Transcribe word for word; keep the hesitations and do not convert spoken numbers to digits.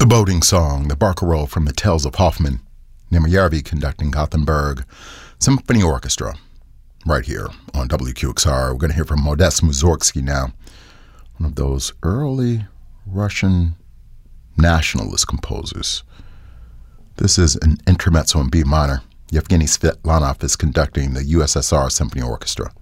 The Boating Song, the Barcarolle from the Tales of Hoffmann, Nemayarvi conducting Gothenburg Symphony Orchestra, right here on W Q X R. We're going to hear from Modest Mussorgsky now, one of those early Russian nationalist composers. This is an intermezzo in B minor. Yevgeny Svetlanov is conducting the U S S R Symphony Orchestra.